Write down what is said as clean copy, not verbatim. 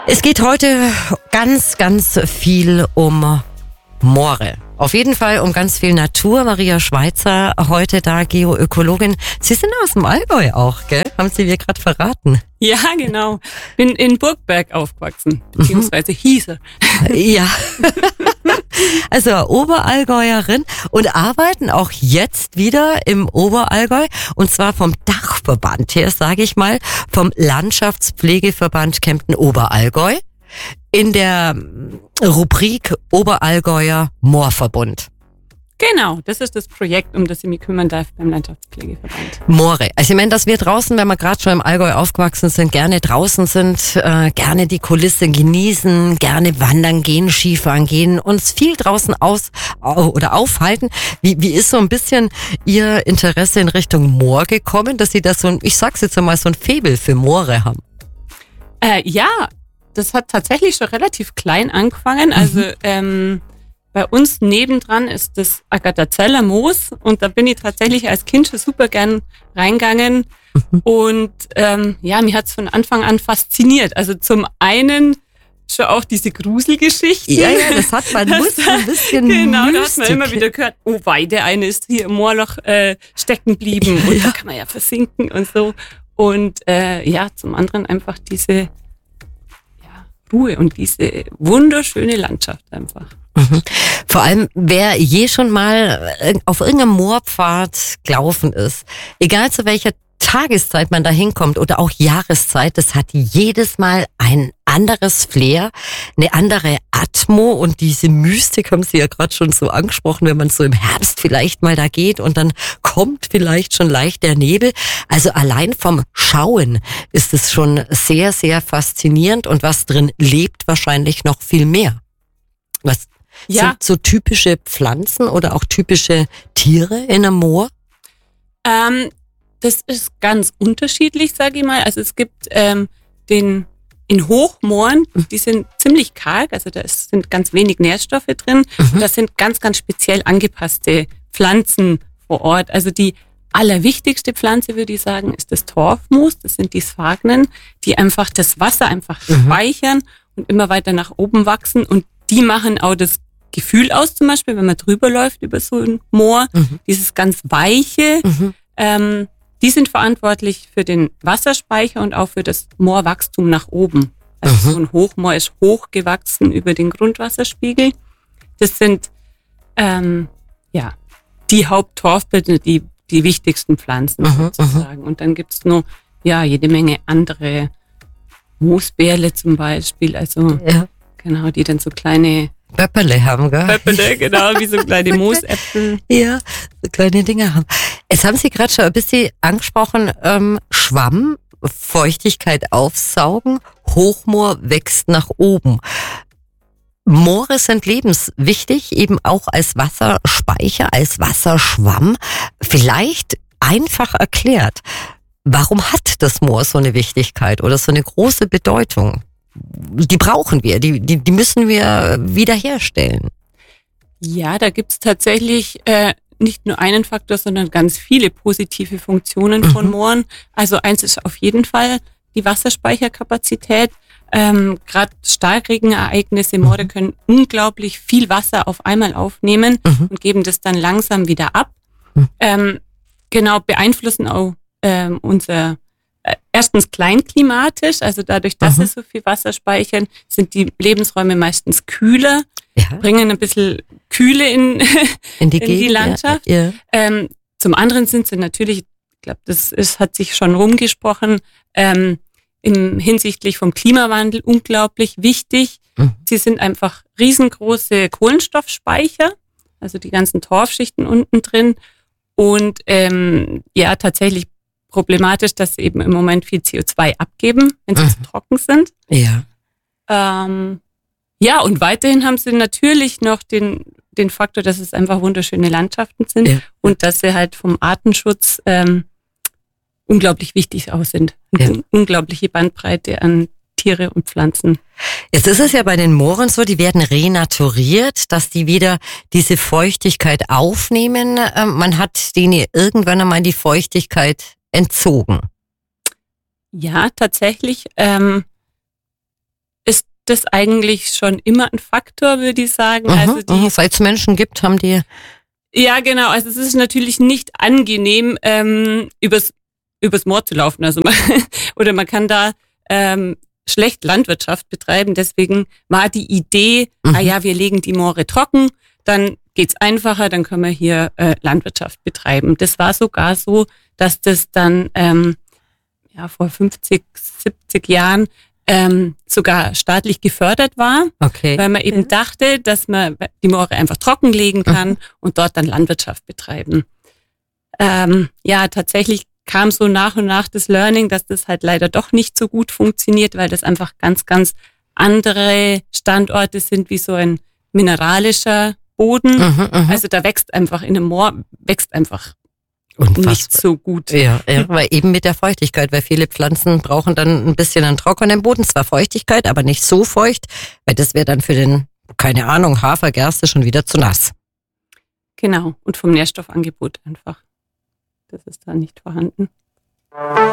Es geht heute ganz, ganz viel um Moore. Auf jeden Fall um ganz viel Natur. Maria Schweizer, heute da, Geoökologin. Sie sind aus dem Allgäu auch, gell? Haben Sie mir gerade verraten. Ja, genau. Bin in Burgberg aufgewachsen, beziehungsweise Hiese. Ja. Also Oberallgäuerin und arbeiten auch jetzt wieder im Oberallgäu und zwar vom Dachverband her, sage ich mal, vom Landschaftspflegeverband Kempten-Oberallgäu in der Rubrik Oberallgäuer Moorverbund. Genau, das ist das Projekt, um das ich mich kümmern darf beim Landschaftspflegeverband. Moore. Also ich meine, dass wir draußen, wenn wir gerade schon im Allgäu aufgewachsen sind, gerne draußen sind, gerne die Kulisse genießen, gerne wandern gehen, Skifahren gehen, uns viel draußen aufhalten. Wie ist so ein bisschen Ihr Interesse in Richtung Moor gekommen, dass Sie da so ein, ich sag's jetzt einmal, so ein Faible für Moore haben? Ja, das hat tatsächlich schon relativ klein angefangen. Also bei uns nebendran ist das Agathazeller Moos und da bin ich tatsächlich als Kind schon super gern reingegangen und mich hat's von Anfang an fasziniert. Also zum einen schon auch diese Gruselgeschichten. Ja, das hat man muss ein bisschen genau, da hat Mystik. man immer wieder gehört, oh wei, der eine ist hier im Moorloch stecken geblieben und da kann man ja versinken und so. Und zum anderen einfach diese Ruhe und diese wunderschöne Landschaft einfach. Vor allem, wer je schon mal auf irgendeinem Moorpfad gelaufen ist, egal zu welcher Tageszeit man da hinkommt oder auch Jahreszeit, das hat jedes Mal ein anderes Flair, eine andere Atmo und diese Mystik haben Sie ja gerade schon so angesprochen, wenn man so im Herbst vielleicht mal da geht und dann kommt vielleicht schon leicht der Nebel. Also allein vom Schauen ist es schon sehr, sehr faszinierend und was drin lebt, wahrscheinlich noch viel mehr. Was sind so typische Pflanzen oder auch typische Tiere in einem Moor? Das ist ganz unterschiedlich, sage ich mal. Also es gibt in Hochmooren, die sind ziemlich karg, also da sind ganz wenig Nährstoffe drin. Und das sind ganz, ganz speziell angepasste Pflanzen vor Ort. Also die allerwichtigste Pflanze, würde ich sagen, ist das Torfmoos. Das sind die Sphagnen, die einfach das Wasser einfach speichern und immer weiter nach oben wachsen. Und die machen auch das Gefühl aus, zum Beispiel, wenn man drüber läuft über so ein Moor. Dieses ganz weiche, die sind verantwortlich für den Wasserspeicher und auch für das Moorwachstum nach oben. Also so ein Hochmoor ist hochgewachsen über den Grundwasserspiegel. Das sind die Haupttorfbildner, die wichtigsten Pflanzen sozusagen. Und dann gibt's noch jede Menge andere Moosbeerle zum Beispiel, also genau, die dann so kleine Pöppele haben, gell? Pöppele, genau, wie so kleine Moosäpfel. Ja, so kleine Dinge haben. Jetzt haben Sie gerade schon ein bisschen angesprochen, Schwamm, Feuchtigkeit aufsaugen, Hochmoor wächst nach oben. Moore sind lebenswichtig, eben auch als Wasserspeicher, als Wasserschwamm. Vielleicht einfach erklärt, warum hat das Moor so eine Wichtigkeit oder so eine große Bedeutung? Die brauchen wir, die müssen wir wiederherstellen. Ja, da gibt's tatsächlich nicht nur einen Faktor, sondern ganz viele positive Funktionen von Mooren. Also eins ist auf jeden Fall die Wasserspeicherkapazität. Gerade Starkregenereignisse, Moore können unglaublich viel Wasser auf einmal aufnehmen und geben das dann langsam wieder ab. Beeinflussen auch unser erstens kleinklimatisch, also dadurch, dass sie so viel Wasser speichern, sind die Lebensräume meistens kühler, bringen ein bisschen Kühle in die Landschaft. Ja. Zum anderen sind sie natürlich, ich glaube, hat sich schon rumgesprochen, hinsichtlich vom Klimawandel unglaublich wichtig. Sie sind einfach riesengroße Kohlenstoffspeicher, also die ganzen Torfschichten unten drin und tatsächlich problematisch, dass sie eben im Moment viel CO2 abgeben, wenn sie zu trocken sind. Ja. Und weiterhin haben sie natürlich noch den Faktor, dass es einfach wunderschöne Landschaften sind und dass sie halt vom Artenschutz unglaublich wichtig auch sind. Eine unglaubliche Bandbreite an Tiere und Pflanzen. Jetzt ist es ja bei den Mooren so, die werden renaturiert, dass die wieder diese Feuchtigkeit aufnehmen. Man hat denen irgendwann einmal die Feuchtigkeit entzogen. Ja, tatsächlich. Es das eigentlich schon immer ein Faktor, würde ich sagen. Also seit es Menschen gibt, haben die... Ja, genau. Also es ist natürlich nicht angenehm, übers Moor zu laufen. Also man kann da schlecht Landwirtschaft betreiben. Deswegen war die Idee, wir legen die Moore trocken, dann geht's einfacher, dann können wir hier Landwirtschaft betreiben. Das war sogar so, dass das dann vor 50, 70 Jahren sogar staatlich gefördert war, weil man eben dachte, dass man die Moore einfach trockenlegen kann und dort dann Landwirtschaft betreiben. Tatsächlich kam so nach und nach das Learning, dass das halt leider doch nicht so gut funktioniert, weil das einfach ganz, ganz andere Standorte sind, wie so ein mineralischer Boden. Also da wächst einfach in einem Moor, unfassbar. Nicht so gut. Ja, weil eben mit der Feuchtigkeit, weil viele Pflanzen brauchen dann ein bisschen einen trockenen Boden, zwar Feuchtigkeit, aber nicht so feucht, weil das wäre dann für den, keine Ahnung, Hafer, Gerste schon wieder zu nass. Genau, und vom Nährstoffangebot einfach. Das ist da nicht vorhanden.